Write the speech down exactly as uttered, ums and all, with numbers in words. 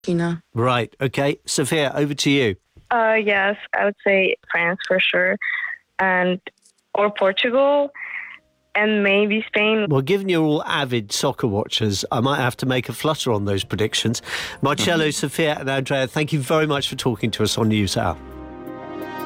Argentina. Right, okay. Sophia, over to you. Uh, yes, I would say France for sure, and or Portugal, and maybe Spain. Well, given you're all avid soccer watchers, I might have to make a flutter on those predictions. Marcello, Sophia and Andrea, thank you very much for talking to us on NewsHour.